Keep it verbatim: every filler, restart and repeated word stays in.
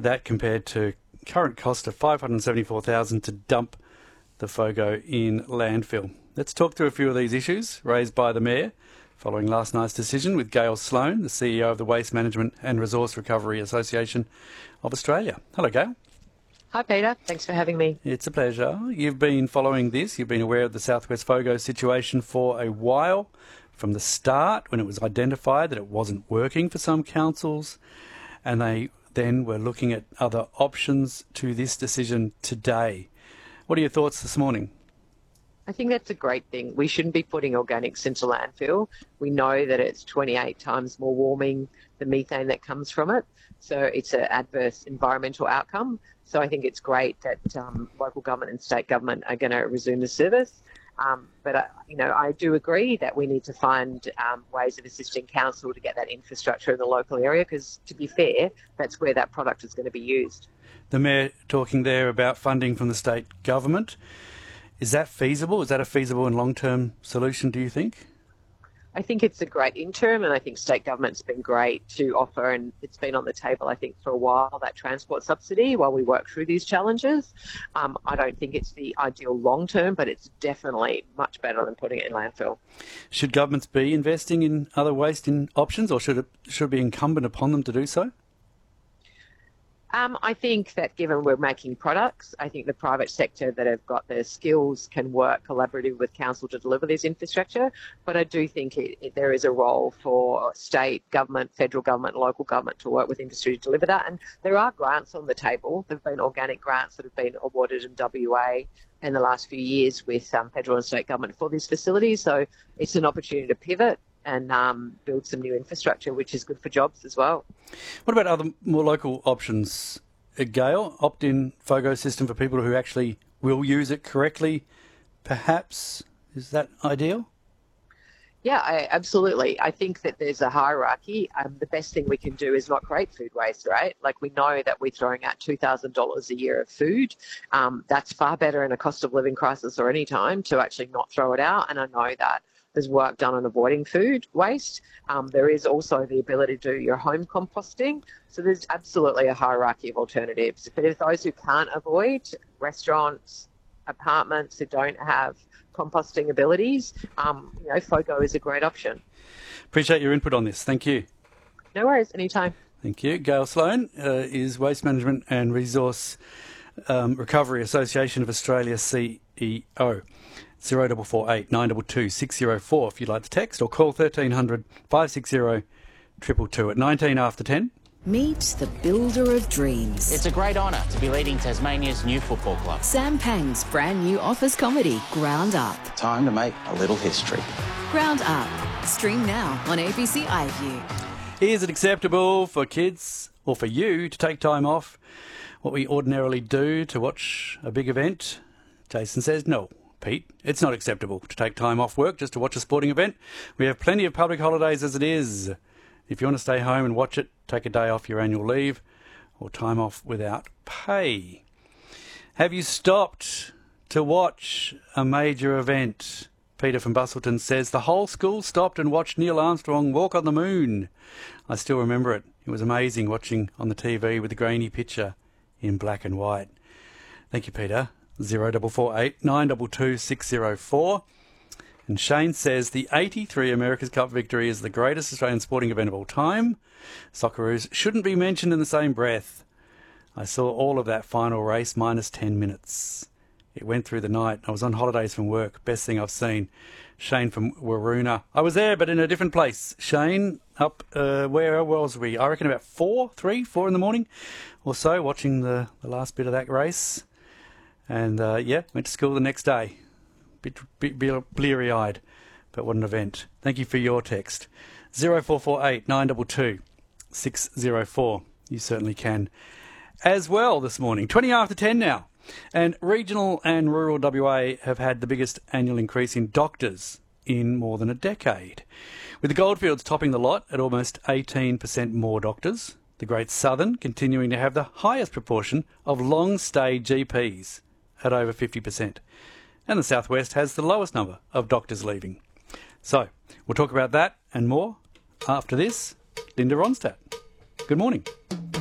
That compared to current cost of five hundred seventy-four thousand dollars to dump the FOGO in landfill. Let's talk through a few of these issues raised by the Mayor following last night's decision with Gail Sloane, the C E O of the Waste Management and Resource Recovery Association of Australia. Hello, Gail. Hi, Peter. Thanks for having me. It's a pleasure. You've been following this. You've been aware of the South West FOGO situation for a while. From the start, when it was identified that it wasn't working for some councils, and they then were looking at other options to this decision today. What are your thoughts this morning? I think that's a great thing. We shouldn't be putting organics into landfill. We know that it's twenty-eight times more warming than methane that comes from it. So it's an adverse environmental outcome. So I think it's great that um, local government and state government are going to resume the service. Um, but, uh, you know, I do agree that we need to find um, ways of assisting council to get that infrastructure in the local area because, to be fair, that's where that product is going to be used. The Mayor talking there about funding from the state government. Is that feasible? Is that a feasible and long-term solution, do you think? I think it's a great interim, and I think state government's been great to offer, and it's been on the table, I think, for a while, that transport subsidy while we work through these challenges. Um, I don't think it's the ideal long-term, but it's definitely much better than putting it in landfill. Should governments be investing in other waste in options, or should it, should it be incumbent upon them to do so? Um, I think that given we're making products, I think the private sector that have got the skills can work collaboratively with council to deliver this infrastructure. But I do think it, it, there is a role for state government, federal government, local government to work with industry to deliver that. And there are grants on the table. There have been organic grants that have been awarded in W A in the last few years with um, federal and state government for these facilities. So it's an opportunity to pivot and um, build some new infrastructure, which is good for jobs as well. What about other more local options? A Gail, opt-in FOGO system for people who actually will use it correctly, perhaps? Is that ideal? Yeah, I, absolutely. I think that there's a hierarchy. Um, the best thing we can do is not create food waste, right? Like we know that we're throwing out two thousand dollars a year of food. Um, that's far better in a cost of living crisis or any time to actually not throw it out. And I know that there's work done on avoiding food waste. Um, there is also the ability to do your home composting. So there's absolutely a hierarchy of alternatives. But if those who can't avoid, restaurants, apartments who don't have composting abilities, um, you know, FOGO is a great option. Appreciate your input on this. Thank you. No worries, anytime. Thank you. Gail Sloane uh, is Waste Management and Resource um, Recovery Association of Australia C E O. zero four four eight nine two two six zero four if you'd like to text, or call thirteen hundred five six zero two two two at nineteen after ten. Meet the builder of dreams. It's a great honour to be leading Tasmania's new football club. Sam Pang's brand new office comedy, Ground Up. Time to make a little history. Ground Up. Stream now on A B C iView. Is it acceptable for kids or for you to take time off what we ordinarily do to watch a big event? Jason says no. Pete, it's not acceptable to take time off work just to watch a sporting event. We have plenty of public holidays as it is. If you want to stay home and watch it, take a day off your annual leave or time off without pay. Have you stopped to watch a major event? Peter from Bustleton says the whole school stopped and watched Neil Armstrong walk on the moon. I still remember it. It was amazing watching on the T V with the grainy picture in black and white. Thank you, Peter. zero four four eight nine two two six zero four. And Shane says the eighty-three America's Cup victory is the greatest Australian sporting event of all time. Socceroos shouldn't be mentioned in the same breath. I saw all of that final race minus ten minutes. It went through the night. I was on holidays from work. Best thing I've seen. Shane from Waroona. I was there, but in a different place. Shane, up, uh, where was we? I reckon about four, three, four in the morning or so, watching the, the last bit of that race. And, uh, yeah, went to school the next day. Bit, bit, bit bleary-eyed, but what an event. Thank you for your text. zero four four eight nine two two six zero four. You certainly can as well this morning. twenty after ten now. And regional and rural W A have had the biggest annual increase in doctors in more than a decade, with the Goldfields topping the lot at almost eighteen percent more doctors. The Great Southern continuing to have the highest proportion of long-stay G Ps at over fifty percent. And the South West has the lowest number of doctors leaving. So, we'll talk about that and more after this. Linda Ronstadt. Good morning.